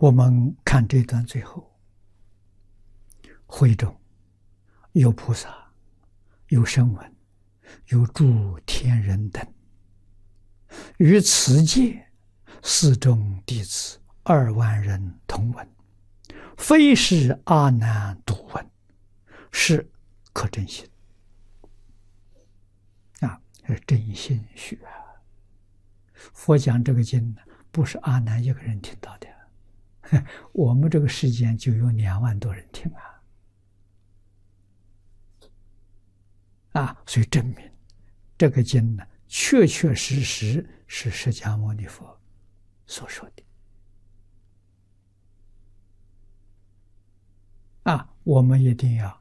我们看这段最后，会中有菩萨，有声闻，有诸天人等，与此界四众弟子2万人同闻，非是阿难独闻，是可真心啊，是真心许啊！佛讲这个经呢，不是阿难一个人听到的，我们这个世间就有2万多人听所以证明这个经呢，确确实实是释迦牟尼佛所说的我们一定要